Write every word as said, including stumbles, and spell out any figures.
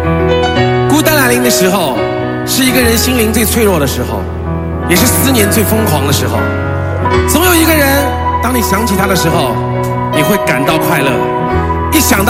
孤单来临的时候，是一个人心灵最脆弱的时候，也是思念最疯狂的时候。总有一个人，当你想起他的时候，你会感到快乐。一想到